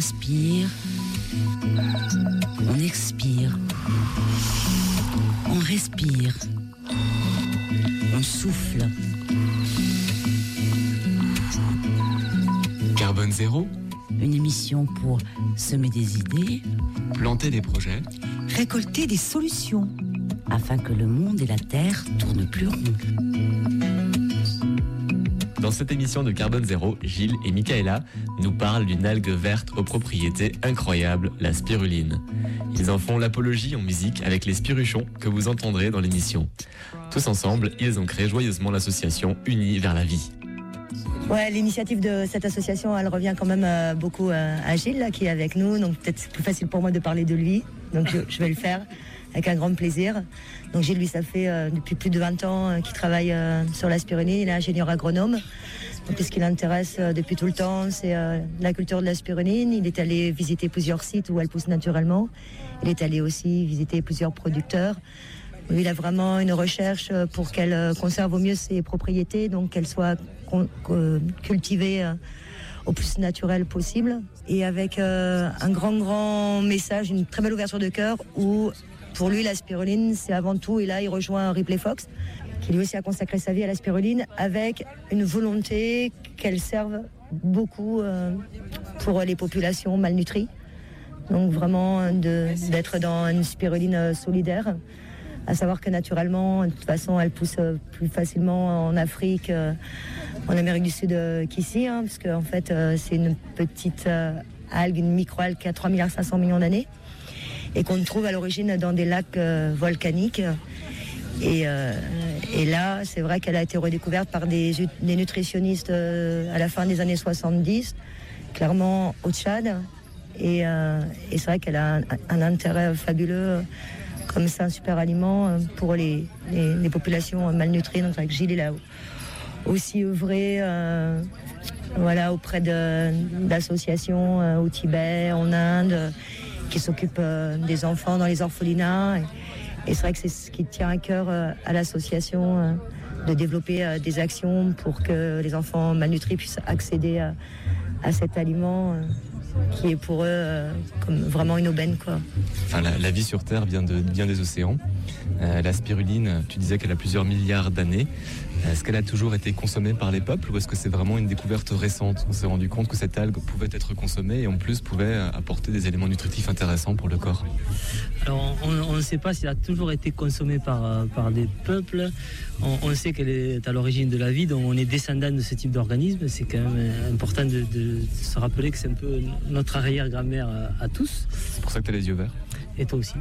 inspire, on expire, on respire, on souffle. Carbone Zéro, une émission pour semer des idées, planter des projets, récolter des solutions, afin que le monde et la Terre tournent plus rond. Dans cette émission de Carbone Zéro, Gilles et Michaela nous parlent d'une algue verte aux propriétés incroyables, la spiruline. Ils en font l'apologie en musique avec les spiruchons que vous entendrez dans l'émission. Tous ensemble, ils ont créé joyeusement l'association Unis vers la vie. Ouais, l'initiative de cette association, elle revient quand même beaucoup à Gilles là, qui est avec nous, donc peut-être c'est plus facile pour moi de parler de lui, donc je vais le faire avec un grand plaisir. Donc Gilles, lui, ça fait depuis plus de 20 ans qu'il travaille sur la spiruline, il est ingénieur agronome. Donc ce qui l'intéresse depuis tout le temps, c'est la culture de la spiruline. Il est allé visiter plusieurs sites où elle pousse naturellement. Il est allé aussi visiter plusieurs producteurs. Lui, il a vraiment une recherche pour qu'elle conserve au mieux ses propriétés, donc qu'elle soit cultivée au plus naturel possible. Et avec un grand message, une très belle ouverture de cœur où, pour lui, la spiruline, c'est avant tout, et là, il rejoint Ripley Fox, qui lui aussi a consacré sa vie à la spiruline, avec une volonté qu'elle serve beaucoup pour les populations malnutries. Donc vraiment d'être dans une spiruline solidaire. À savoir que naturellement, de toute façon, elle pousse plus facilement en Afrique, en Amérique du Sud qu'ici, hein, parce qu'en fait, c'est une petite algue, une micro-algue qui a 3,5 milliards d'années, et qu'on trouve à l'origine dans des lacs volcaniques. Et là, c'est vrai qu'elle a été redécouverte par des nutritionnistes à la fin des années 70, clairement au Tchad. Et c'est vrai qu'elle a un intérêt fabuleux. Comme c'est un super aliment pour les populations malnutries. Donc avec Gilles, il a aussi œuvré auprès d'associations au Tibet, en Inde, qui s'occupent des enfants dans les orphelinats. Et c'est vrai que c'est ce qui tient à cœur à l'association, de développer des actions pour que les enfants malnutris puissent accéder à cet aliment qui est pour eux comme vraiment une aubaine, quoi. Enfin, la vie sur Terre vient des océans. La spiruline, tu disais qu'elle a plusieurs milliards d'années. Est-ce qu'elle a toujours été consommée par les peuples ou est-ce que c'est vraiment une découverte récente ? On s'est rendu compte que cette algue pouvait être consommée et en plus pouvait apporter des éléments nutritifs intéressants pour le corps. Alors on ne sait pas si elle a toujours été consommée par des peuples. On sait qu'elle est à l'origine de la vie, donc on est descendant de ce type d'organisme. C'est quand même important de se rappeler que c'est un peu notre arrière-grand-mère à tous. C'est pour ça que tu as les yeux verts. Et toi aussi.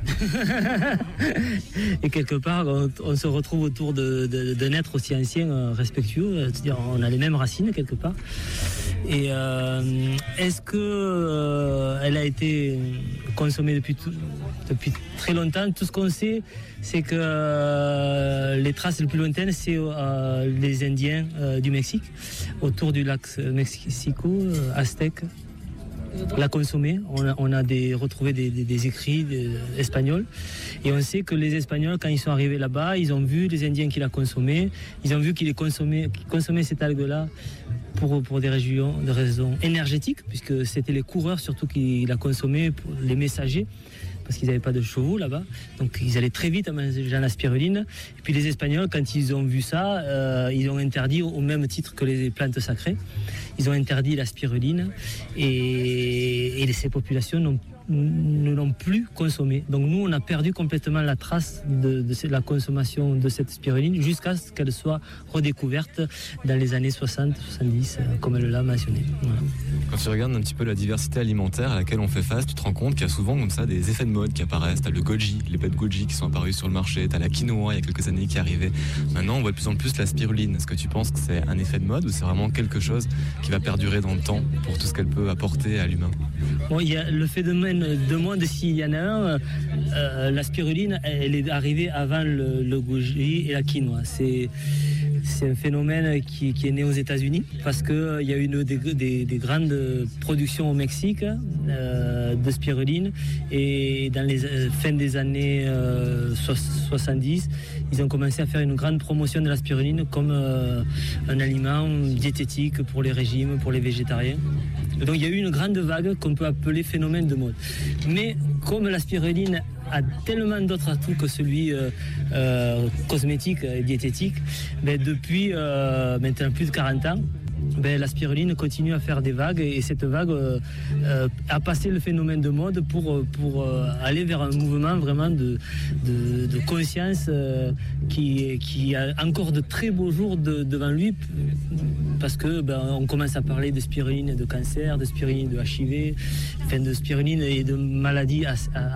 Et quelque part, on se retrouve autour d'un être aussi ancien, respectueux, c'est-à-dire on a les mêmes racines quelque part. Et est-ce que elle a été consommée depuis très longtemps ? Tout ce qu'on sait, c'est que les traces les plus lointaines, c'est les Indiens du Mexique, autour du lac Mexico, aztèque. La consommer. On a retrouvé des écrits espagnols et on sait que les Espagnols, quand ils sont arrivés là-bas, ils ont vu les Indiens qui la consommaient, ils ont vu qu'ils consommaient cette algue-là pour des raisons énergétiques, puisque c'était les coureurs surtout qui la consommaient, pour les messagers, parce qu'ils n'avaient pas de chevaux là-bas, donc ils allaient très vite en mangeant la spiruline. Et puis les Espagnols, quand ils ont vu ça, ils ont interdit, au même titre que les plantes sacrées, ils ont interdit la spiruline et ces populations ne l'ont plus consommée. Donc nous, on a perdu complètement la trace de la consommation de cette spiruline jusqu'à ce qu'elle soit redécouverte dans les années 60-70, comme elle l'a mentionné. Voilà. Quand tu regardes un petit peu la diversité alimentaire à laquelle on fait face, tu te rends compte qu'il y a souvent comme ça des effets de mode qui apparaissent. T'as le goji, les bêtes goji qui sont apparus sur le marché, t'as la quinoa il y a quelques années qui est arrivée. Maintenant, on voit de plus en plus la spiruline. Est-ce que tu penses que c'est un effet de mode ou c'est vraiment quelque chose qui va perdurer dans le temps pour tout ce qu'elle peut apporter à l'humain ? Bon, il y a le phénomène de mode, s'il y en a un, la spiruline, elle est arrivée avant le goji et la quinoa. C'est un phénomène qui est né aux États-Unis parce qu'il y a eu des grandes productions au Mexique de spiruline et dans les fins des années 70, ils ont commencé à faire une grande promotion de la spiruline comme un aliment diététique pour les régimes, pour les végétariens. Donc il y a eu une grande vague qu'on peut appeler phénomène de mode. Mais comme la spiruline a tellement d'autres atouts que celui cosmétique et diététique, depuis maintenant plus de 40 ans, la spiruline continue à faire des vagues et cette vague a passé le phénomène de mode pour aller vers un mouvement vraiment de conscience qui a encore de très beaux jours devant lui, parce que on commence à parler de spiruline de cancer, de spiruline de HIV, enfin de spiruline et de maladies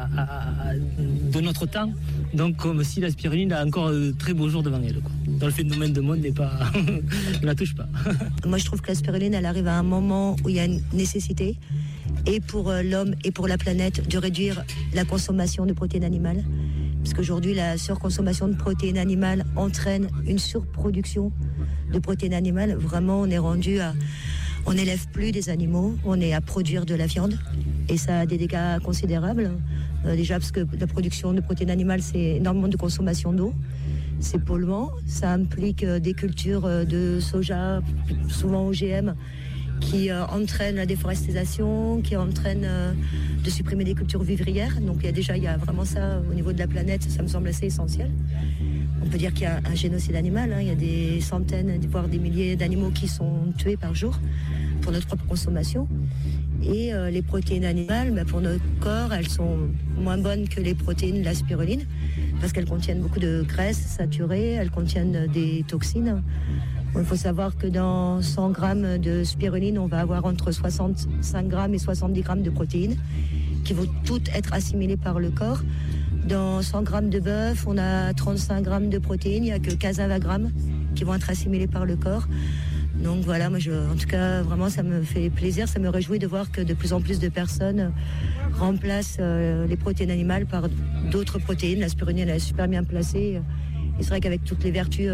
de notre temps. Donc comme si la spiruline a encore de très beaux jours devant elle, quoi. Dans le phénomène de mode n'est pas ne la touche pas. Moi, je trouve que la spiruline, elle arrive à un moment où il y a une nécessité, et pour l'homme et pour la planète, de réduire la consommation de protéines animales. Parce qu'aujourd'hui, la surconsommation de protéines animales entraîne une surproduction de protéines animales. Vraiment, on est rendu à... On n'élève plus des animaux, on est à produire de la viande. Et ça a des dégâts considérables. Déjà, parce que la production de protéines animales, c'est énormément de consommation d'eau. C'est polluant, ça implique des cultures de soja, souvent OGM, qui entraînent la déforestation, qui entraînent de supprimer des cultures vivrières. Donc il y a vraiment ça au niveau de la planète, ça me semble assez essentiel. On peut dire qu'il y a un génocide animal, il y a des centaines, voire des milliers d'animaux qui sont tués par jour pour notre propre consommation. Et les protéines animales, pour notre corps, elles sont moins bonnes que les protéines de la spiruline, parce qu'elles contiennent beaucoup de graisses saturées, elles contiennent des toxines. Il faut savoir que dans 100 grammes de spiruline, on va avoir entre 65 grammes et 70 grammes de protéines, qui vont toutes être assimilées par le corps. Dans 100 grammes de bœuf, on a 35 grammes de protéines, il n'y a que 15 à 20 grammes qui vont être assimilés par le corps. Donc voilà, moi en tout cas, vraiment, ça me fait plaisir, ça me réjouit de voir que de plus en plus de personnes remplacent les protéines animales par d'autres protéines. La spiruline, elle est super bien placée. Et c'est vrai qu'avec toutes les vertus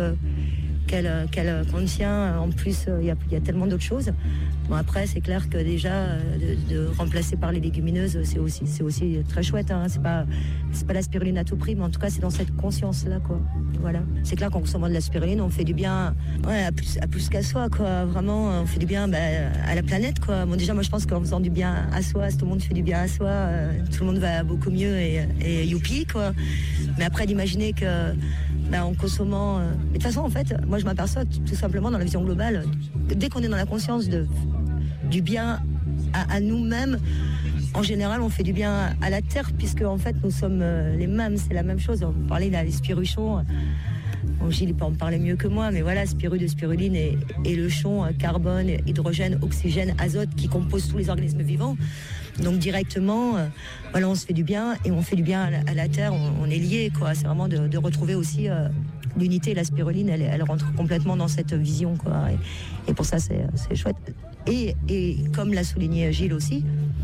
qu'elle contient, en plus, il y a tellement d'autres choses. Bon, après, c'est clair que déjà, de remplacer par les légumineuses, c'est aussi très chouette. C'est pas la spiruline à tout prix, mais en tout cas, c'est dans cette conscience-là, quoi. Voilà. C'est clair qu'en consommant de la spiruline, on fait du bien à plus qu'à soi, quoi. Vraiment, on fait du bien à la planète, quoi. Bon, déjà, moi, je pense qu'en faisant du bien à soi, si tout le monde fait du bien à soi, tout le monde va beaucoup mieux et youpi, quoi. Mais après, d'imaginer que en consommant... Mais de toute façon, en fait, moi, je m'aperçois tout simplement dans la vision globale, dès qu'on est dans la conscience du bien à nous-mêmes, en général, on fait du bien à la terre, puisque en fait, nous sommes les mêmes, c'est la même chose. On parlait des spiruchons. Bon, Gilles peut en parler mieux que moi, mais voilà, spiru de spiruline et le chon, carbone, hydrogène, oxygène, azote, qui composent tous les organismes vivants. Donc directement, voilà, on se fait du bien et on fait du bien à la terre, on est liés, quoi. C'est vraiment de retrouver aussi l'unité. La spiruline, elle rentre complètement dans cette vision, quoi. Et pour ça, c'est chouette. Et comme l'a souligné Gilles aussi,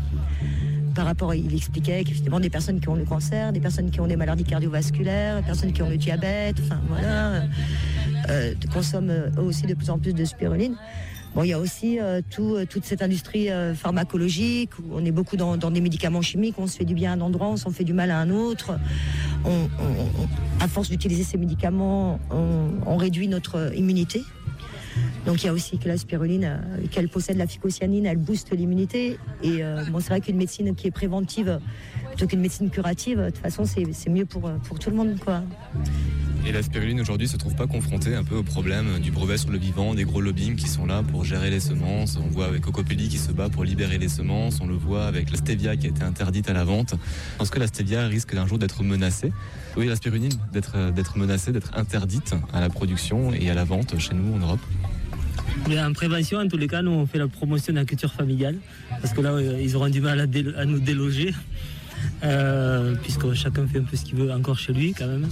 par rapport, il expliquait qu'effectivement des personnes qui ont le cancer, des personnes qui ont des maladies cardiovasculaires, des personnes qui ont le diabète, enfin voilà, consomment eux aussi de plus en plus de spiruline. Bon, il y a aussi toute cette industrie pharmacologique où on est beaucoup dans des médicaments chimiques, on se fait du bien à un endroit, on s'en fait du mal à un autre. À force d'utiliser ces médicaments, on réduit notre immunité. Donc il y a aussi que la spiruline, qu'elle possède la phycocyanine, elle booste l'immunité. Et c'est vrai qu'une médecine qui est préventive plutôt qu'une médecine curative, de toute façon, c'est mieux pour tout le monde, quoi. Et la spiruline aujourd'hui se trouve pas confrontée un peu au problème du brevet sur le vivant, des gros lobbying qui sont là pour gérer les semences. On voit avec Cocopelli qui se bat pour libérer les semences, on le voit avec la stevia qui a été interdite à la vente. Est-ce que la stevia risque d'un jour d'être menacée? Oui, la spiruline d'être menacée, d'être interdite à la production et à la vente chez nous en Europe. Mais en prévention, en tous les cas, nous on fait la promotion de la culture familiale, parce que là ils auront du mal à nous déloger, puisque chacun fait un peu ce qu'il veut encore chez lui quand même.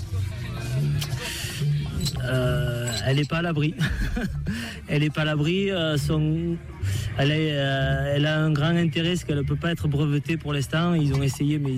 Elle n'est pas à l'abri. Elle n'est pas à l'abri. Elle a un grand intérêt, c'est qu'elle ne peut pas être brevetée pour l'instant. Ils ont essayé, mais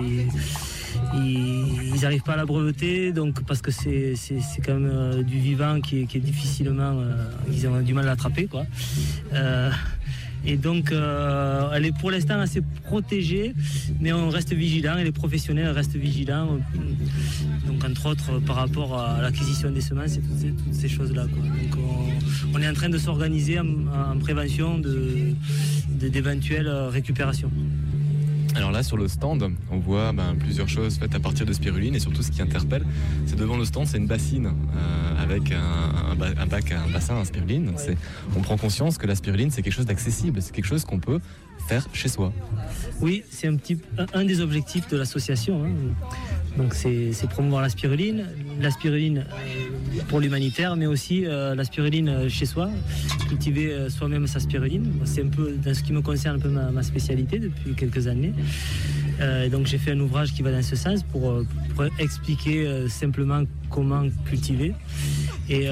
ils n'arrivent pas à la breveter, donc parce que c'est quand même du vivant qui est difficilement. Ils ont du mal à l'attraper, quoi. Et donc, elle est pour l'instant assez protégée, mais on reste vigilant, et les professionnels restent vigilants. Donc, entre autres, par rapport à l'acquisition des semences et toutes ces choses-là, quoi. Donc, on est en train de s'organiser en prévention d'éventuelles récupérations. Alors là, sur le stand, on voit plusieurs choses faites à partir de spiruline, et surtout ce qui interpelle, c'est devant le stand, c'est une bassine avec un bassin à spiruline. Ouais. On prend conscience que la spiruline, c'est quelque chose d'accessible, c'est quelque chose qu'on peut faire chez soi. Oui, c'est un des objectifs de l'association. Donc c'est promouvoir la spiruline pour l'humanitaire, mais aussi la spiruline chez soi, cultiver soi-même sa spiruline. C'est un peu, dans ce qui me concerne, un peu ma spécialité depuis quelques années. Donc j'ai fait un ouvrage qui va dans ce sens pour expliquer simplement comment cultiver. Et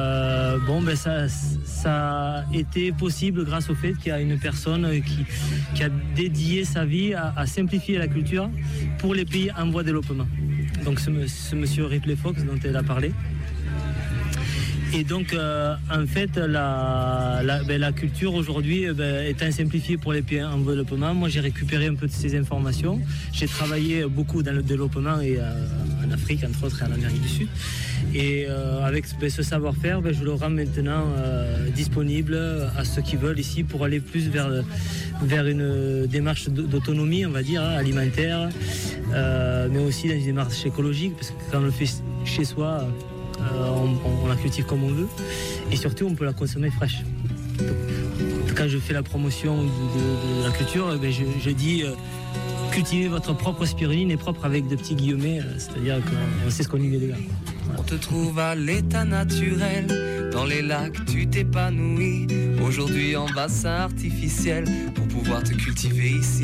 ça a été possible grâce au fait qu'il y a une personne qui a dédié sa vie à simplifier la culture pour les pays en voie de développement. Donc ce monsieur Ripley Fox dont elle a parlé. Et donc, en fait, la culture aujourd'hui étant simplifiée pour les pays en développement, moi j'ai récupéré un peu de ces informations. J'ai travaillé beaucoup dans le développement et en Afrique, entre autres, et en Amérique du Sud. Et avec ce savoir-faire, je le rends maintenant disponible à ceux qui veulent ici pour aller plus vers une démarche d'autonomie, on va dire, alimentaire, mais aussi dans une démarche écologique, parce que quand on le fait chez soi, on la cultive comme on veut, et surtout on peut la consommer fraîche. Donc, quand je fais la promotion de la culture, je dis cultivez votre propre spiruline, et propre avec de petits guillemets, c'est-à-dire qu'on sait ce qu'on y met dedans. On te trouve à l'état naturel, dans les lacs tu t'épanouis, aujourd'hui en bassin artificiel, pour pouvoir te cultiver ici.